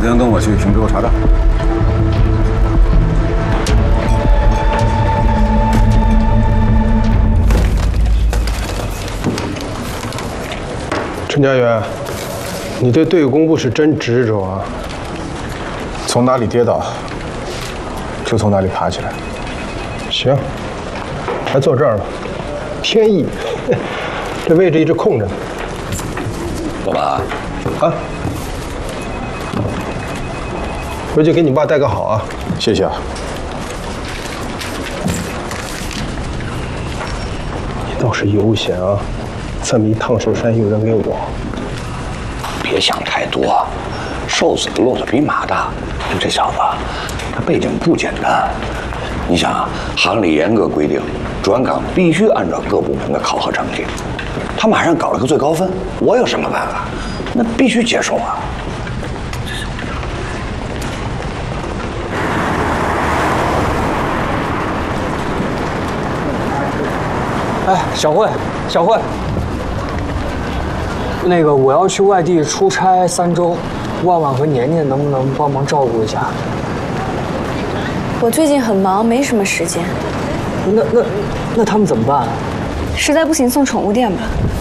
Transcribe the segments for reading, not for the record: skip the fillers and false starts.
天跟我去平洲查账。 陈家元，你对队伍公布是真执着啊！ 从哪里跌倒，就从哪里爬起来。 行，还坐这儿了，天意，这位置一直空着呢。 老板， 啊，回去给你爸带个好啊！ 谢谢啊。 你倒是悠闲啊，这么一烫手山芋扔给我。 别想太多，瘦子的骆驼比马大。这小子，他背景不简单。你想啊，行里严格规定，转岗必须按照各部门的考核成绩。他马上搞了个最高分，我有什么办法？那必须接受啊！ 哎，小慧，那个我要去外地出差3周，万万和年年能不能帮忙照顾一下？ 我最近很忙，没什么时间。 那他们怎么办？ 实在不行送宠物店吧。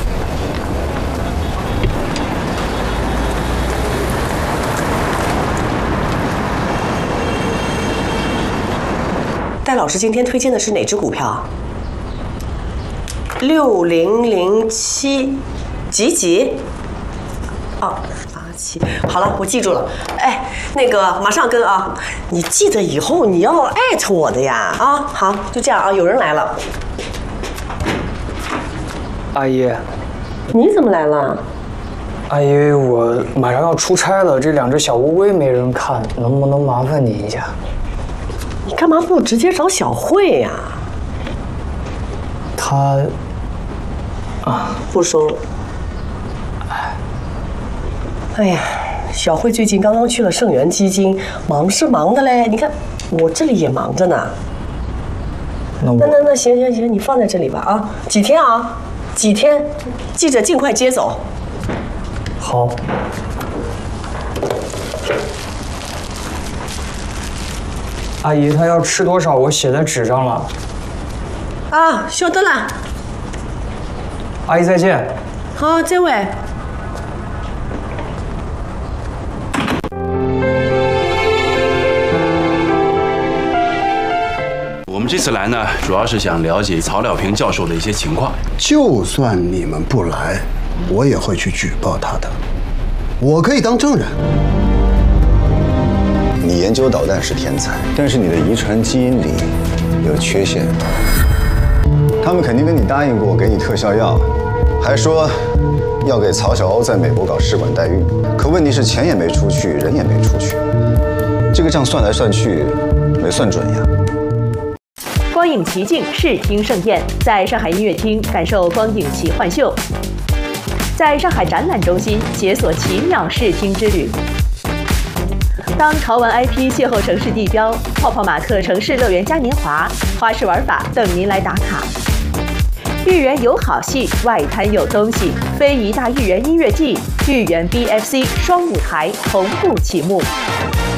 戴老师今天推荐的是哪只股票？6007，几？哦，87。好了，我记住了。哎，那个马上跟啊，你记得以后你要艾特我的呀啊。好，就这样啊，有人来了。 阿姨， 你怎么来了？ 阿姨，我马上要出差了，这2只小乌龟没人看，能不能麻烦你一下？ 你干嘛不直接找小慧呀？ 她不收了。哎呀，小慧最近刚刚去了盛源基金，忙是忙的嘞。你看我这里也忙着呢。那行，你放在这里吧啊。几天啊？几天，记着尽快接走。 好。阿姨，她要吃多少，我写在纸上了。 啊，晓得了。 阿姨再见。 好，再会。 我们这次来呢，主要是想了解曹了平教授的一些情况。 就算你们不来，我也会去举报他的。我可以当证人。 你研究导弹是天才，但是你的遗传基因里有缺陷。他们肯定跟你答应过给你特效药，还说要给曹小欧在美国搞使馆待遇。可问题是钱也没出去，人也没出去，这个账算来算去没算准呀。 光影奇境，视听盛宴，在上海音乐厅感受光影奇幻秀，在上海展览中心解锁奇妙视听之旅。当潮玩 IP 邂逅城市地标，泡泡玛特城市乐园嘉年华，花式玩法等您来打卡。豫园有好戏，外滩有东西，非遗大豫园音乐季，豫园 BFC 双舞台同步启幕。